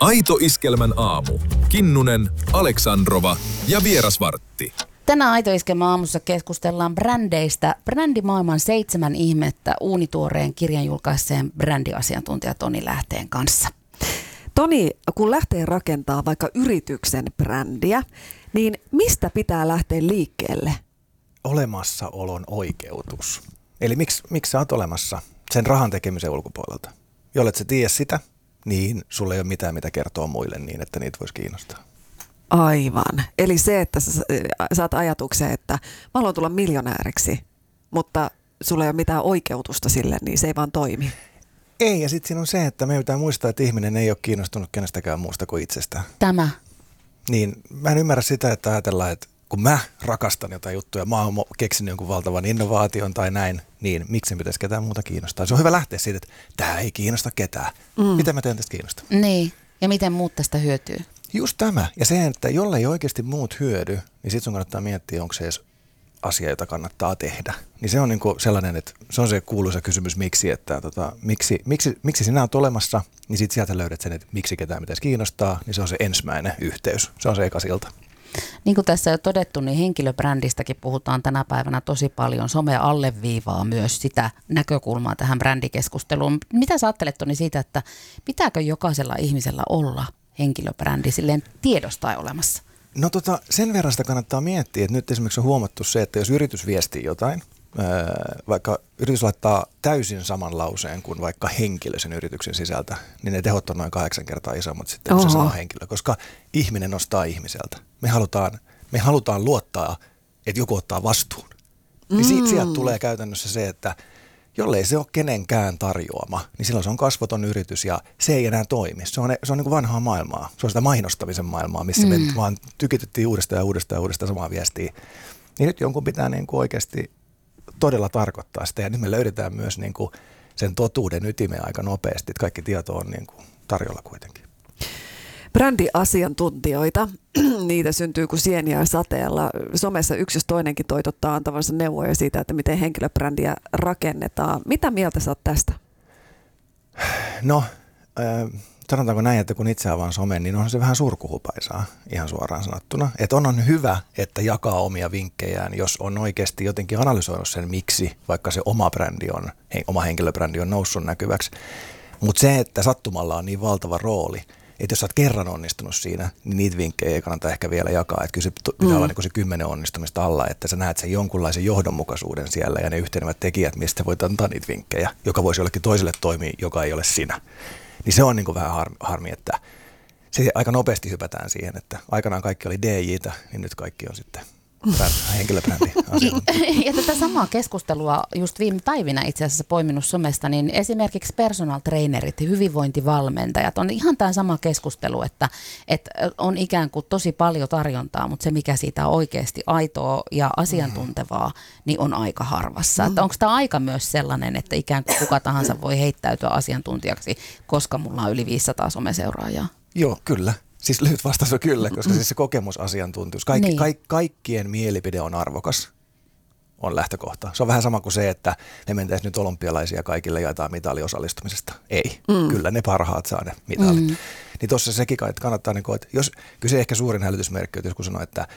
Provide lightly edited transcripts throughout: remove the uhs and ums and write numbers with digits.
Aito Iskelmän aamu. Kinnunen, Aleksandrova ja Vierasvartti. Tänään Aito Iskelmän aamussa keskustellaan brändeistä. Brändimaailman 7 ihmettä uunituoreen kirjan julkaisseen brändiasiantuntija Toni Lähteen kanssa. Toni, kun lähtee rakentaa vaikka yrityksen brändiä, niin mistä pitää lähteä liikkeelle? Olemassaolon oikeutus. Eli miksi sä oot olemassa sen rahan tekemisen ulkopuolelta? Jollet sä tiedä sitä, niin sulla ei ole mitään, mitä kertoa muille niin, että niitä voisi kiinnostaa. Aivan. Eli se, että sä saat ajatuksen, että mä haluan tulla miljonääriksi, mutta sulla ei ole mitään oikeutusta sille, niin se ei vaan toimi. Ei, ja sitten siinä on se, että me pitää muistaa, että ihminen ei ole kiinnostunut kenestäkään muusta kuin itsestään. Tämä. Niin, mä en ymmärrä sitä, että ajatellaan, että kun mä rakastan jotain juttuja, mä oon keksinyt jonkun valtavan innovaation tai näin, niin miksi pitäisi ketään muuta kiinnostaa? Se on hyvä lähteä siitä, että tää ei kiinnosta ketään. Mitä mä teen tästä kiinnostaa? Niin, ja miten muut tästä hyötyy? Just tämä. Ja se, että jollei oikeasti muut hyödy, niin sit sun kannattaa miettiä, onko se edes asia, jota kannattaa tehdä. Niin se on niinku sellainen, että se on se kuuluisa kysymys, miksi, että miksi sinä olet olemassa, niin sit sieltä löydät sen, että miksi ketään pitäisi kiinnostaa, niin se on se ensimmäinen yhteys. Se on se eka silta. Niin kuin tässä jo todettu, niin henkilöbrändistäkin puhutaan tänä päivänä tosi paljon. Some alleviivaa myös sitä näkökulmaa tähän brändikeskusteluun. Mitä sä ajattelet, Toni, siitä, että pitääkö jokaisella ihmisellä olla henkilöbrändi silleen tiedostaa olemassa? No sen verran sitä kannattaa miettiä, että nyt esimerkiksi on huomattu se, että jos yritys viestii jotain, vaikka yritys laittaa täysin saman lauseen kuin vaikka henkilö sen yrityksen sisältä, niin ne tehot on noin 8 kertaa isommat sitten kuin se sama henkilö, koska ihminen ostaa ihmiseltä. Me halutaan luottaa, että joku ottaa vastuun. Niin sieltä tulee käytännössä se, että jollei se ole kenenkään tarjoama, niin silloin se on kasvoton yritys ja se ei enää toimi. Se on niin kuin vanhaa maailmaa. Se on sitä mainostamisen maailmaa, missä me vaan tykitettiin uudestaan samaa viestiä. Niin nyt jonkun pitää niin kuin oikeasti todella tarkoittaa sitä. Ja nyt me löydetään myös niin kuin sen totuuden ytimeen aika nopeasti, että kaikki tieto on niin kuin tarjolla kuitenkin. Brändiasiantuntijoita, niitä syntyy kuin sieniä sateella. Somessa yksi jos toinenkin toitottaa antavansa neuvoja siitä, että miten henkilöbrändiä rakennetaan. Mitä mieltä sä oot tästä? No, sanotaanko näin, että kun itse avaan somen, niin on se vähän surkuhupaisaa, ihan suoraan sanottuna. Että on hyvä, että jakaa omia vinkkejään, jos on oikeasti jotenkin analysoinut sen, miksi vaikka se oma henkilöbrändi on noussut näkyväksi. Mutta se, että sattumalla on niin valtava rooli, että jos sä oot kerran onnistunut siinä, niin niitä vinkkejä ei kannata ehkä vielä jakaa. Että kyllä se pitää olla niin kuin se 10 onnistumista alla, että sä näet sen jonkunlaisen johdonmukaisuuden siellä ja ne yhtenevät tekijät, mistä voit antaa niitä vinkkejä, joka voisi jollekin toiselle toimia, joka ei ole sinä. Niin se on niin kuin vähän harmi, että se aika nopeasti hypätään siihen, että aikanaan kaikki oli DJ:tä, niin nyt kaikki on sitten henkilöbrändi. Ja tätä samaa keskustelua just viime päivinä itse asiassa poiminut somesta, niin esimerkiksi personal trainerit ja hyvinvointivalmentajat on ihan tämä sama keskustelu, että on ikään kuin tosi paljon tarjontaa, mutta se mikä siitä on oikeasti aitoa ja asiantuntevaa, niin on aika harvassa. Että onko tämä aika myös sellainen, että ikään kuin kuka tahansa voi heittäytyä asiantuntijaksi, koska mulla on yli 500 someseuraajaa? Joo, kyllä. Siis lyhyt vastaus on kyllä, koska siis se kokemusasiantuntijuus, kaikkien mielipide on arvokas, on lähtökohta. Se on vähän sama kuin se, että me mentäisiin nyt olympialaisia kaikille jaetaan mitali osallistumisesta. Ei, kyllä ne parhaat saa ne mitalit. Niin tuossa sekin kai, että kannattaa, että jos kyse ehkä suurin hälytysmerkki, että jos kun sanoo, että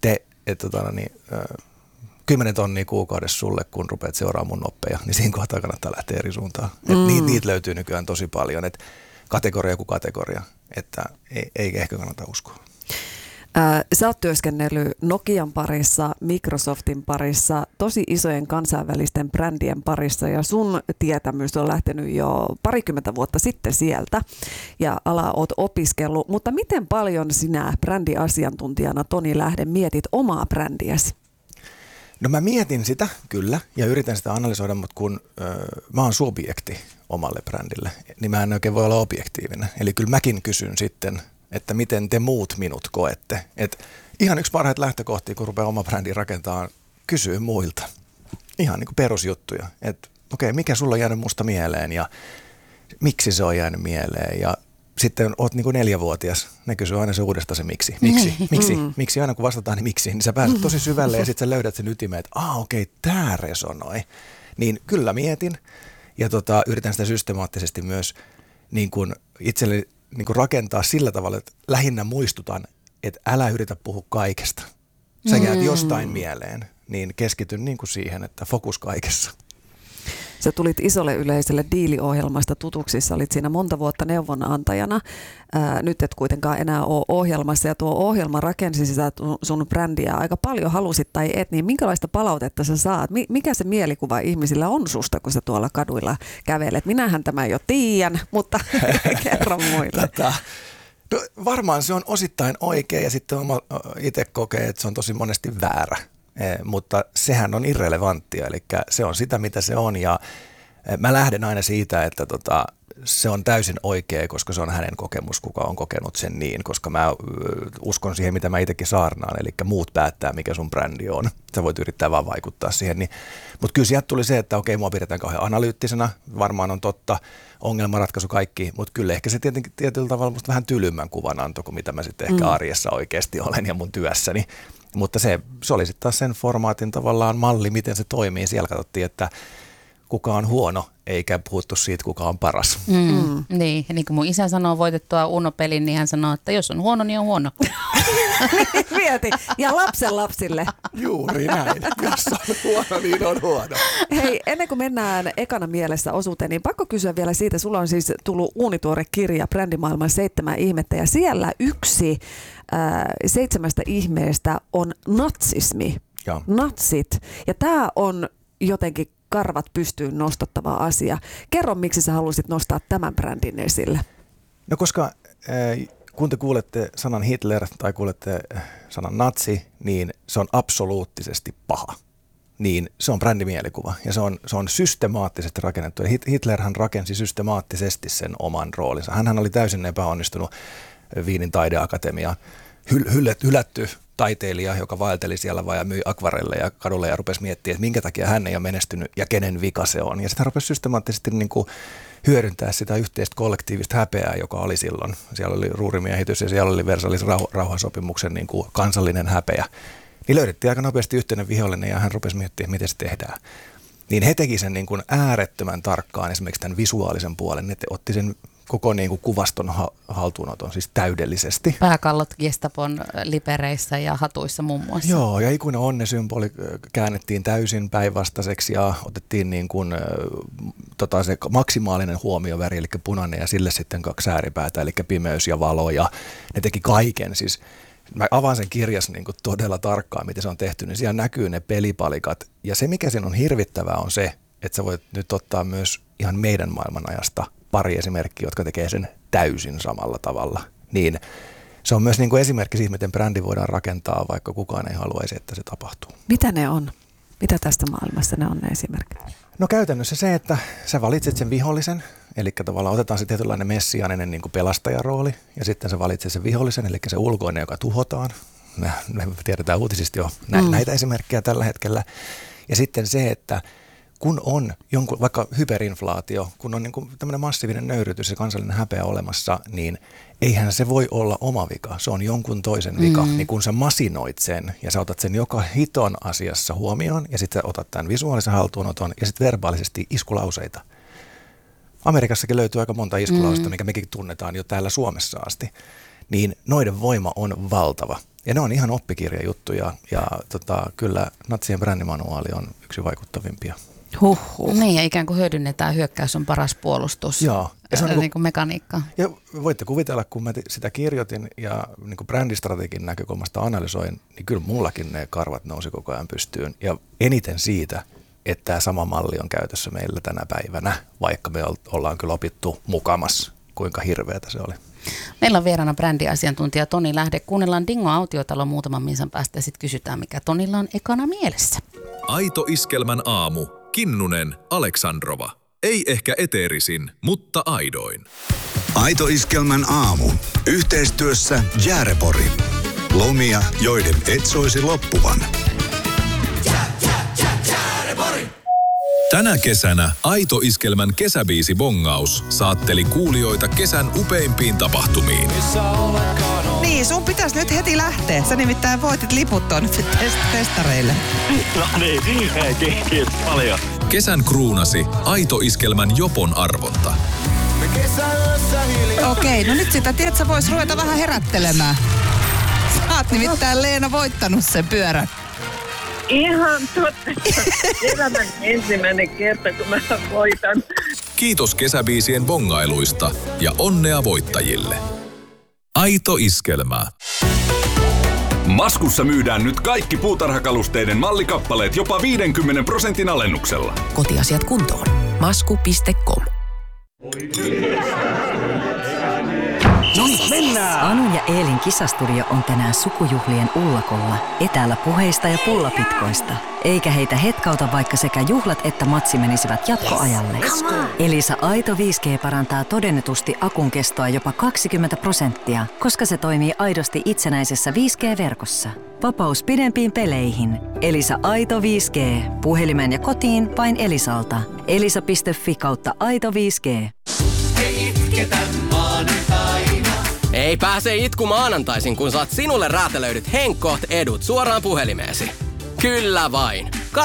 10 tonnia kuukaudessa sulle, kun rupeat seuraamaan mun noppeja, niin siinä kohtaa kannattaa lähteä eri suuntaan. Niitä löytyy nykyään tosi paljon, että kategoria kuin kategoria, että ei ehkä kannata uskoa. Sä oot työskennellyt Nokian parissa, Microsoftin parissa, tosi isojen kansainvälisten brändien parissa ja sun tietämys on lähtenyt jo 20 vuotta sitten sieltä ja alaa oot opiskellut, mutta miten paljon sinä brändiasiantuntijana Toni Lähde mietit omaa brändiäsi? No mä mietin sitä kyllä ja yritän sitä analysoida, mutta kun mä oon subjekti omalle brändille, niin mä en oikein voi olla objektiivinen. Eli kyllä mäkin kysyn sitten, että miten te muut minut koette. Et ihan yksi parhaita lähtökohtia, kun rupeaa oma brändin rakentamaan, kysyy muilta. Ihan niin kuin perusjuttuja. Että okei, mikä sulla on jäänyt musta mieleen ja miksi se on jäänyt mieleen ja sitten oot niin kuin 4-vuotias, ne kysyy aina se uudestaan se miksi. Miksi aina kun vastataan, niin miksi, niin sä pääset tosi syvälle ja sitten sä löydät sen ytimeen, että okei, tää resonoi. Niin kyllä mietin ja yritän sitä systemaattisesti myös niin kuin itselle niin kuin rakentaa sillä tavalla, että lähinnä muistutan, että älä yritä puhua kaikesta. Sä jäät jostain mieleen, niin keskityn niin kuin siihen, että fokus kaikessa. Sä tulit isolle yleisölle Diili-ohjelmasta tutuksi, sä olit siinä monta vuotta neuvonantajana. Nyt et kuitenkaan enää ole ohjelmassa ja tuo ohjelma rakensi sitä sun brändiä aika paljon, halusit tai et, niin minkälaista palautetta sä saat? Mikä se mielikuva ihmisillä on susta, kun sä tuolla kaduilla kävelet? Minähän tämä jo tiedän, mutta kerro muille. No, varmaan se on osittain oikein ja sitten itse kokee, että se on tosi monesti väärä. Mutta sehän on irrelevanttia, eli se on sitä, mitä se on, ja mä lähden aina siitä, että se on täysin oikea, koska se on hänen kokemus, kuka on kokenut sen niin, koska mä uskon siihen, mitä mä itsekin saarnaan, eli muut päättää, mikä sun brändi on. Sä voit yrittää vaan vaikuttaa siihen, mutta kyllä sieltä tuli se, että okei, mua pidetään kauhean analyyttisenä, varmaan on totta, ongelmanratkaisu kaikki, mutta kyllä ehkä se tietenkin tietyllä tavalla musta vähän tylymmän kuvan antoi, kuin mitä mä sitten ehkä arjessa oikeasti olen ja mun työssäni. Mutta se oli sitten taas sen formaatin tavallaan malli, miten se toimii. Siellä katsottiin, että kuka on huono, eikä puhuttu siitä, kuka on paras. Niin, ja niin kuin mun isä sanoo voitettua Uno-pelin, niin hän sanoo, että jos on huono, niin on huono. Mieti. Ja lapsen lapsille. Juuri näin. Jos on huono, niin on huono. Hei, ennen kuin mennään ekana mielessä osuuteen, niin pakko kysyä vielä siitä. Sulla on siis tullut uunituore kirja Brändimaailman 7 ihmettä, ja siellä yksi 7 ihmeestä on natsismi. Joo. Natsit. Ja tämä on jotenkin karvat pystyyn nostattava asia. Kerro, miksi sä halusit nostaa tämän brändin esille? No koska kun te kuulette sanan Hitler tai kuulette sanan natsi, niin se on absoluuttisesti paha. Niin se on brändimielikuva ja se on systemaattisesti rakennettu. Ja Hitlerhän rakensi systemaattisesti sen oman roolinsa. Hänhän oli täysin epäonnistunut Wienin taideakatemia, hylätty taiteilija, joka vaelteli siellä vaan ja myi akvarelleja kadulle ja rupesi miettimään, että minkä takia hän ei ole menestynyt ja kenen vika se on. Ja sitten hän rupesi systemaattisesti niin kuin hyödyntää sitä yhteistä kollektiivista häpeää, joka oli silloin. Siellä oli ruurimiehitys ja siellä oli Versailles rauhansopimuksen niin kuin kansallinen häpeä. Niin löydettiin aika nopeasti yhteinen vihollinen ja hän rupesi miettimään, miten se tehdään. Niin he teki sen niin kuin äärettömän tarkkaan esimerkiksi tämän visuaalisen puolen, että otti sen koko niin kuin kuvaston haltuunoton siis täydellisesti. Pääkallot Gestapon lipereissä ja hatuissa muun muassa. Joo, ja ikuinen onnesymboli käännettiin täysin päinvastaiseksi ja otettiin niin kuin, se maksimaalinen huomioväri, eli punainen ja sille sitten 2 ääripäätä, eli pimeys ja valo, ja ne teki kaiken. Siis mä avaan sen kirjas niin kuin todella tarkkaan, miten se on tehty, niin siellä näkyy ne pelipalikat, ja se mikä siinä on hirvittävää on se, että sä voit nyt ottaa myös ihan meidän maailmanajasta pari esimerkkiä, jotka tekee sen täysin samalla tavalla. Niin se on myös niin kuin esimerkki siitä, miten brändi voidaan rakentaa, vaikka kukaan ei haluaisi, että se tapahtuu. Mitä ne on? Mitä tästä maailmasta ne on ne esimerkit? No käytännössä se, että sä valitset sen vihollisen, eli tavallaan otetaan se tietynlainen messiaaninen niin kuin pelastajarooli, ja sitten sä valitset sen vihollisen, eli se ulkoinen, joka tuhotaan. Me tiedetään uutisista jo näitä esimerkkejä tällä hetkellä. Ja sitten se, että kun on jonkun, vaikka hyperinflaatio, kun on niin kuin tämmöinen massiivinen nöyrytys ja kansallinen häpeä olemassa, niin eihän se voi olla oma vika, se on jonkun toisen vika. Niin kun sä masinoit sen ja sä otat sen joka hiton asiassa huomioon ja sitten otat tämän visuaalisen haltuunoton ja sitten verbaalisesti iskulauseita. Amerikassakin löytyy aika monta iskulausetta, mikä mekin tunnetaan jo täällä Suomessa asti. Niin noiden voima on valtava. Ja ne on ihan oppikirjajuttuja ja kyllä natsien brändimanuaali on yksi vaikuttavimpia. Niin, ja ikään kuin hyödynnetään hyökkäys on paras puolustus. Joo. Ja se on niin kuin mekaniikka. Ja voitte kuvitella, kun mä sitä kirjoitin ja niin kuin brändistrategin näkökulmasta analysoin, niin kyllä mullakin ne karvat nousi koko ajan pystyyn. Ja eniten siitä, että tämä sama malli on käytössä meillä tänä päivänä, vaikka me ollaan kyllä opittu mukamas, kuinka hirveätä se oli. Meillä on vieraana brändiasiantuntija Toni Lähde. Kuunnellaan Dingo Autiotalo muutaman minsan päästä ja sitten kysytään, mikä Tonilla on ekana mielessä. Aito Iskelmän aamu. Kinnunen, Aleksandrova. Ei ehkä eteerisin, mutta aidoin. Aito Iskelmän aamu. Yhteistyössä Jäärepori. Lomia, joiden et soisi loppuvan. Tänä kesänä Aito Iskelmän kesäbiisi-bongaus saatteli kuulijoita kesän upeimpiin tapahtumiin. Niin, sun pitäisi nyt heti lähteä. Sä nimittäin voitit liput ton testareille. No niin, kiitos paljon. Kesän kruunasi Aito Iskelmän Jopon arvonta. Okei, no nyt sitä, tiedätkö, vois ruveta vähän herättelemään. Sä oot nimittäin, Leena, voittanut sen pyörän. Ihan totta. Elämän ensimmäinen kerta, kun mä voitan. Kiitos kesäbiisien bongailuista ja onnea voittajille. Aito iskelmä. Maskussa myydään nyt kaikki puutarhakalusteiden mallikappaleet jopa 50% alennuksella. Kotiasiat kuntoon. Masku.com. No niin, mennään! Anu ja Eelin kisastudio on tänään sukujuhlien ullakolla. Etäällä puheista ja pullapitkoista. Eikä heitä hetkauta, vaikka sekä juhlat että matsi menisivät jatkoajalle. Elisa Aito 5G parantaa todennetusti akun kestoa jopa 20%, koska se toimii aidosti itsenäisessä 5G-verkossa. Vapaus pidempiin peleihin. Elisa Aito 5G. Puhelimeen ja kotiin vain Elisalta. Elisa.fi/Aito 5G. Ei itketä maanantaina. Ei pääse itku maanantaisin, kun saat sinulle räätälöidyt Henkkoht edut suoraan puhelimeesi. Kyllä vain.